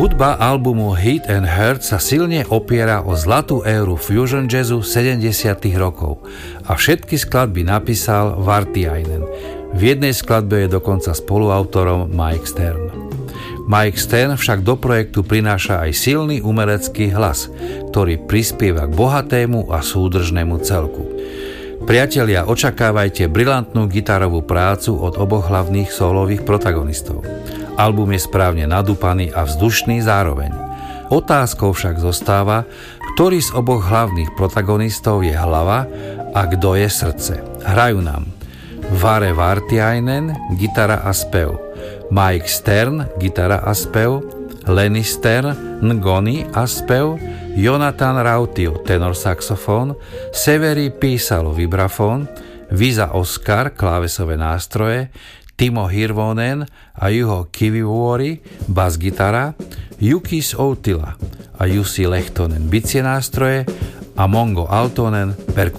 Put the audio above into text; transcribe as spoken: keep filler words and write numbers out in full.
Hudba albumu Heat and Hurt sa silne opiera o zlatú éru fusion jazzu sedemdesiatych rokov a všetky skladby napísal Vartiainen. V jednej skladbe je dokonca spoluautorom Mike Stern. Mike Stern však do projektu prináša aj silný umelecký hlas, ktorý prispieva k bohatému a súdržnému celku. Priatelia, očakávajte brilantnú gitarovú prácu od oboch hlavných solových protagonistov. Album je správne nadúpaný a vzdušný zároveň. Otázkou však zostáva, ktorý z oboch hlavných protagonistov je hlava a kto je srdce. Hrajú nám Vare Vartiainen, gitara a spev, Mike Stern, gitara a spev, Lenny Stern, ngoni a spev, Jonathan Rautio, tenor saxofón, Severi Písalo, vibrafón, Visa Oscar, klávesové nástroje, Timo Hirvonen a Juho Kivivuori, bas-gitara, Jukis Outila a Jussi Lehtonen, bicie nástroje a Mongo Aaltonen, perkusie.